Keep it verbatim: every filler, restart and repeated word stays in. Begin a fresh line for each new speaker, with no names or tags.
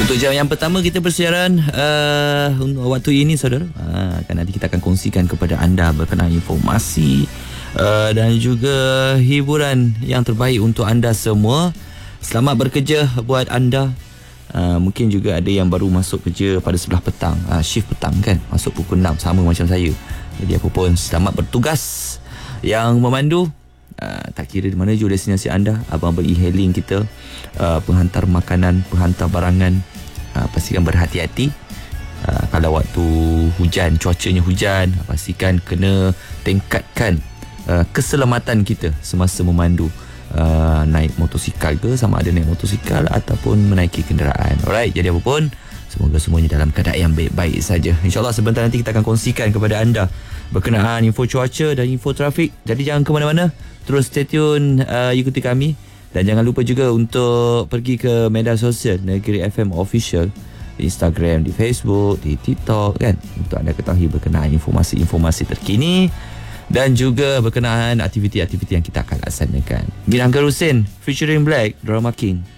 Untuk jam yang pertama kita bersiaran uh, waktu ini saudara, uh, kan nanti kita akan kongsikan kepada anda berkenaan informasi uh, dan juga hiburan yang terbaik untuk anda semua. Selamat bekerja buat anda. Uh, mungkin juga ada yang baru masuk kerja pada sebelah petang, uh, shift petang kan, masuk pukul enam sama macam saya. Jadi apa pun selamat bertugas. Yang memandu, Uh, tak kira di mana juga destinasi anda, abang beri e-hailing kita, uh, penghantar makanan, penghantar barangan, uh, pastikan berhati-hati. uh, Kalau waktu hujan, cuacanya hujan, pastikan kena tingkatkan uh, keselamatan kita semasa memandu, uh, naik motosikal ke, sama ada naik motosikal ataupun menaiki kenderaan. Alright, jadi apa pun, semoga semuanya dalam keadaan yang baik-baik saja. InsyaAllah sebentar nanti kita akan kongsikan kepada anda berkenaan info cuaca dan info trafik. Jadi jangan ke mana-mana, terus stay tune, uh, ikuti kami. Dan jangan lupa juga untuk pergi ke media sosial Negeri F M Official, di Instagram, di Facebook, di TikTok kan, untuk anda ketahui berkenaan informasi-informasi terkini dan juga berkenaan aktiviti-aktiviti yang kita akan laksanakan. Bin Anggar Hussein featuring Black, Drama King.